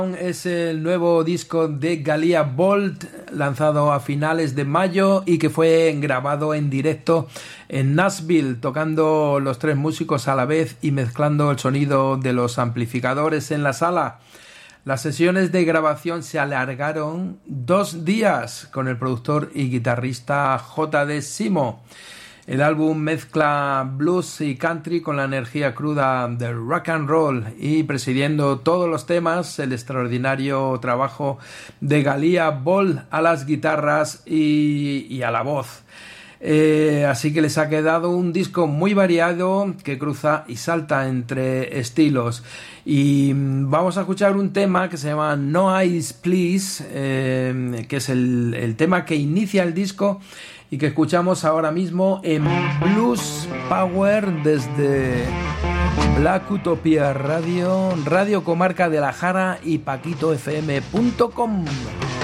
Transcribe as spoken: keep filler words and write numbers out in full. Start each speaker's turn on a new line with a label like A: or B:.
A: Es el nuevo disco de Galia Bolt, lanzado a finales de mayo y que fue grabado en directo en Nashville, tocando los tres músicos a la vez y mezclando el sonido de los amplificadores en la sala. Las sesiones de grabación se alargaron dos días con el productor y guitarrista J D Simo. El álbum mezcla blues y country con la energía cruda del rock and roll y presidiendo todos los temas el extraordinario trabajo de Galia Bolt a las guitarras y, y a la voz. Eh, así que les ha quedado un disco muy variado que cruza y salta entre estilos. Y vamos a escuchar un tema que se llama No Eyes Please, eh, que es el, el tema que inicia el disco y que escuchamos ahora mismo en Blues Power desde Black Utopia Radio, Radio Comarca de la Jara y Paquito F M punto com.